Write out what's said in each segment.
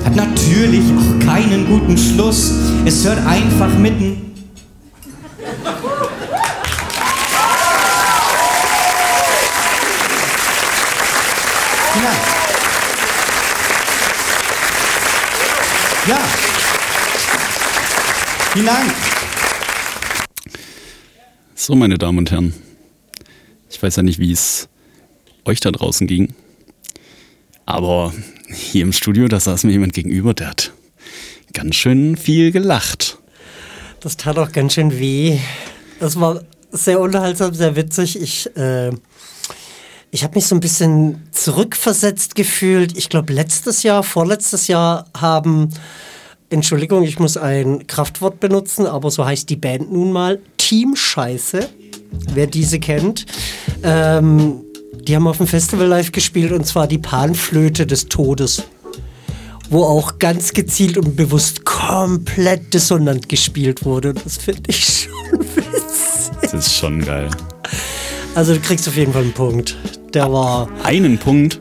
hat natürlich auch keinen guten Schluss. Es hört einfach mitten. Ja. Vielen Dank. So, meine Damen und Herren. Ich weiß ja nicht, wie es euch da draußen ging. Aber hier im Studio, da saß mir jemand gegenüber, der hat ganz schön viel gelacht. Das tat auch ganz schön weh. Das war sehr unterhaltsam, sehr witzig. Ich habe mich so ein bisschen zurückversetzt gefühlt. Ich glaube, vorletztes Jahr haben, Entschuldigung, ich muss ein Kraftwort benutzen, aber so heißt die Band nun mal, Team Scheiße, wer diese kennt. Die haben auf dem Festival live gespielt, und zwar die Panflöte des Todes, wo auch ganz gezielt und bewusst komplett dissonant gespielt wurde. Das finde ich schon witzig. Das ist schon geil. Also du kriegst auf jeden Fall einen Punkt. Der war... Einen Punkt?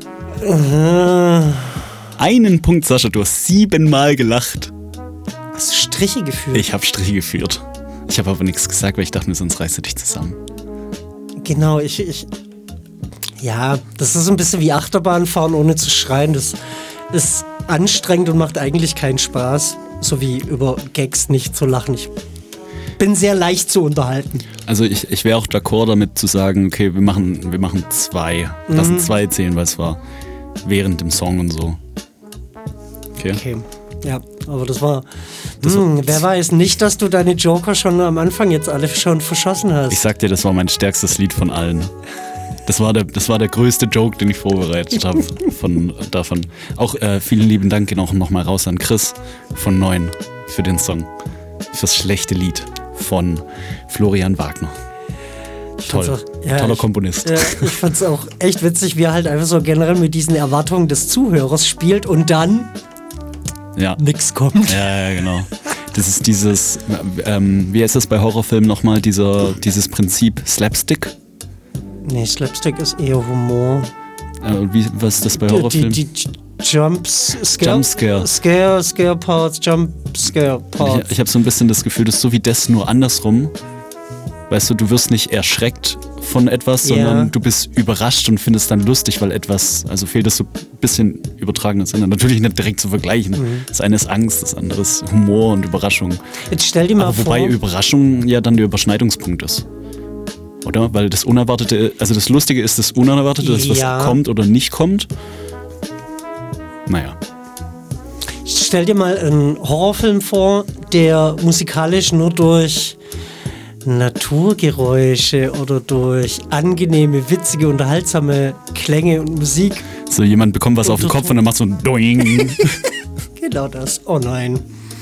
Einen Punkt, Sascha. Du hast 7-mal gelacht. Hast du Striche geführt? Ich habe Striche geführt. Ich habe aber nichts gesagt, weil ich dachte mir, sonst reißt du dich zusammen. Genau, ja, das ist so ein bisschen wie Achterbahnfahren ohne zu schreien. Das ist anstrengend und macht eigentlich keinen Spaß. So wie über Gags nicht zu lachen. Ich bin sehr leicht zu unterhalten. Also ich wäre auch d'accord damit zu sagen, okay, wir machen 2. Lassen 2 zählen, weil es war während dem Song und so. Okay. Ja, aber das war... wer weiß nicht, dass du deine Joker schon am Anfang jetzt alle schon verschossen hast. Ich sag dir, das war mein stärkstes Lied von allen. Das war der größte Joke, den ich vorbereitet habe davon. Auch vielen lieben Dank gehen auch nochmal raus an Chris von 9 für den Song. Fürs schlechte Lied von Florian Wagner. Toll. Toller Komponist. Ja, ich fand's auch echt witzig, wie er halt einfach so generell mit diesen Erwartungen des Zuhörers spielt und dann nix kommt. Ja, genau. Das ist dieses, wie heißt das bei Horrorfilmen nochmal, dieses Prinzip Slapstick? Nee, Slapstick ist eher Humor. Was ist das bei Horrorfilmen? Die Jumpscare Parts. Ich habe so ein bisschen das Gefühl, das ist so wie das, nur andersrum. Weißt du wirst nicht erschreckt von etwas, sondern du bist überrascht und findest dann lustig, weil etwas, also fehlt das so ein bisschen übertragenes Sinne. Natürlich nicht direkt zu vergleichen. Das eine ist Angst, das andere ist Humor und Überraschung. Jetzt stell dir mal vor. Wobei Überraschung ja dann der Überschneidungspunkt ist. Oder? Weil das Unerwartete, also das Lustige ist das Unerwartete, das was kommt oder nicht kommt. Naja. Stell dir mal einen Horrorfilm vor, der musikalisch nur durch Naturgeräusche oder durch angenehme, witzige, unterhaltsame Klänge und Musik. So, jemand bekommt was auf den Kopf und dann macht so ein Doing. Genau das. Oh nein.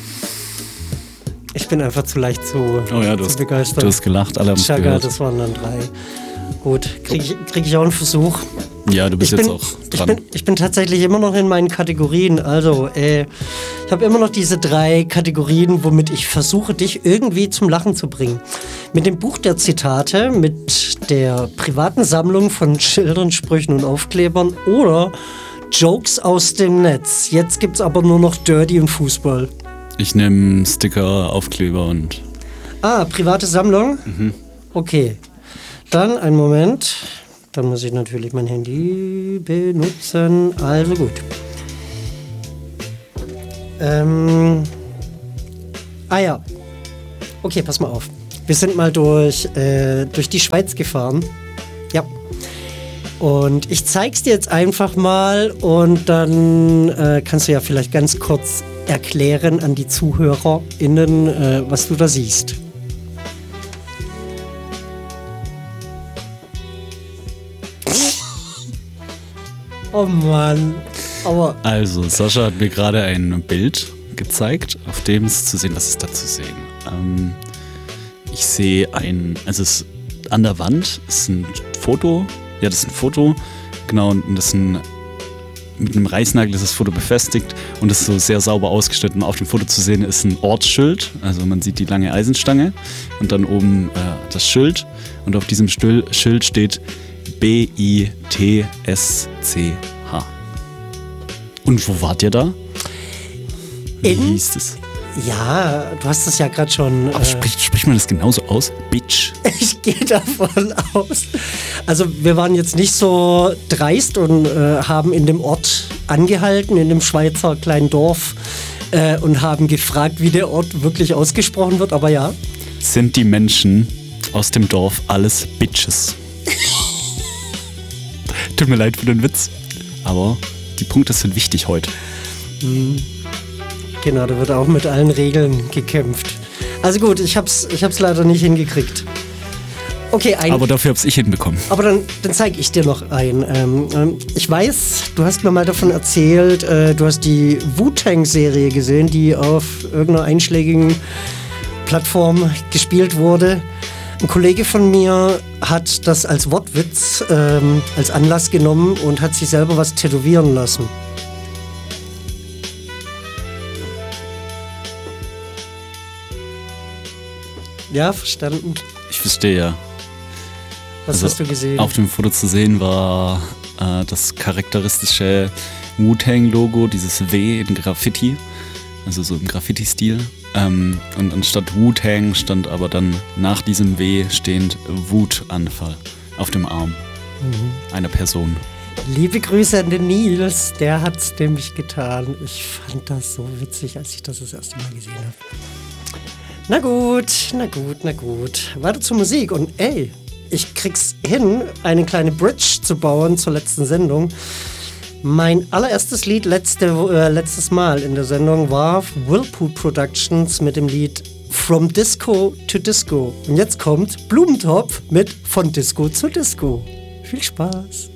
Ich bin einfach zu leicht zu begeistert. Du hast gelacht, alle haben es gehört. Das waren dann 3. Gut, krieg ich auch einen Versuch. Ja, du bist jetzt auch dran. Ich bin tatsächlich immer noch in meinen Kategorien. Also, ich habe immer noch diese 3 Kategorien, womit ich versuche, dich irgendwie zum Lachen zu bringen. Mit dem Buch der Zitate, mit der privaten Sammlung von Schildern, Sprüchen und Aufklebern oder Jokes aus dem Netz. Jetzt gibt's aber nur noch Dirty und Fußball. Ich nehme Sticker, Aufkleber und... private Sammlung? Okay. Dann, einen Moment. Dann muss ich natürlich mein Handy benutzen. Also gut. Ja. Okay, pass mal auf. Wir sind mal durch die Schweiz gefahren. Ja. Und ich zeig's dir jetzt einfach mal und dann kannst du ja vielleicht ganz kurz erklären an die ZuhörerInnen, was du da siehst. Oh Mann. Aber also, Sascha hat mir gerade ein Bild gezeigt, auf dem es zu sehen, was ist da zu sehen? Ich sehe es an der Wand ist ein Foto. Ja, das ist ein Foto. Genau, und das ist mit einem Reißnagel ist das Foto befestigt und ist so sehr sauber ausgeschnitten. Auf dem Foto zu sehen ist ein Ortsschild, also man sieht die lange Eisenstange und dann oben das Schild und auf diesem Schild steht BITSCH. Und wo wart ihr da? Wie hieß es? Ja, du hast es ja gerade schon. Aber spricht man das genauso aus? Bitch. Ich gehe davon aus. Also wir waren jetzt nicht so dreist und haben in dem Ort angehalten, in dem Schweizer kleinen Dorf und haben gefragt, wie der Ort wirklich ausgesprochen wird, aber ja. Sind die Menschen aus dem Dorf alles Bitches? Tut mir leid für den Witz, aber die Punkte sind wichtig heute. Genau, da wird auch mit allen Regeln gekämpft. Also gut, ich hab's leider nicht hingekriegt. Okay, aber dafür hab's ich hinbekommen. Aber dann zeige ich dir noch einen. Ich weiß, du hast mir mal davon erzählt, du hast die Wu-Tang-Serie gesehen, die auf irgendeiner einschlägigen Plattform gespielt wurde. Ein Kollege von mir hat das als Wortwitz als Anlass genommen und hat sich selber was tätowieren lassen. Ja, verstanden. Ich verstehe ja. Was hast du gesehen? Auf dem Foto zu sehen war das charakteristische Wu-Tang-Logo, dieses W in Graffiti, also so im Graffiti-Stil. Und anstatt Wu-Tang stand aber dann nach diesem W stehend Wutanfall auf dem Arm einer Person. Liebe Grüße an den Nils, der hat's nämlich getan. Ich fand das so witzig, als ich das erste Mal gesehen habe. Na gut. Weiter zur Musik. Und ey, ich krieg's hin, eine kleine Bridge zu bauen zur letzten Sendung. Mein allererstes Lied letztes Mal in der Sendung war Whirlpool Productions mit dem Lied From Disco to Disco. Und jetzt kommt Blumentopf mit Von Disco zu Disco. Viel Spaß.